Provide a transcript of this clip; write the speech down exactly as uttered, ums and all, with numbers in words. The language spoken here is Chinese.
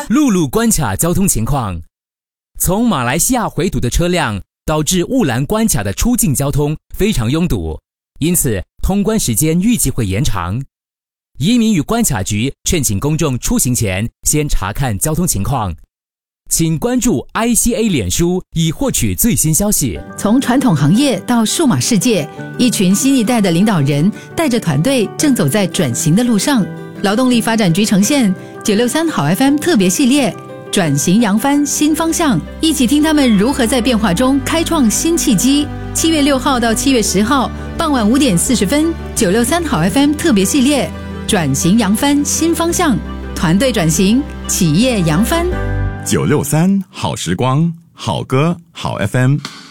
陆路关卡交通情况，从马来西亚回堵的车辆导致雾兰关卡的出境交通非常拥堵，因此通关时间预计会延长。移民与关卡局劝请公众出行前先查看交通情况。请关注 I C A 脸书以获取最新消息。 从传统行业到数码世界，一群新一代的领导人带着团队正走在转型的路上。劳动力发展局呈现九六三好 F M 特别系列，转型扬帆新方向，一起听他们如何在变化中开创新契机。七月六号到七月十号傍晚五点四十分，九六三好 F M 特别系列，转型扬帆新方向，团队转型，企业扬帆。 九六三好时光，好歌好 F M。